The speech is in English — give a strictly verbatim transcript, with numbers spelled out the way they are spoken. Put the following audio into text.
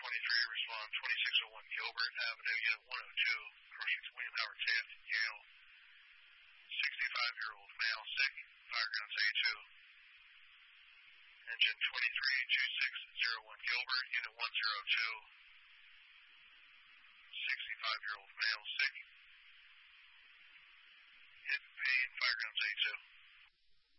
twenty-three, respond twenty-six oh one Gilbert Avenue, Unit one oh two, Corrections, William Howard Taft, Yale. sixty-five-year-old male, sick, fire grounds A two. Engine twenty-three two six oh one Gilbert, Unit one oh two. sixty-five-year-old male, sick. Hidden pain, fire grounds A two.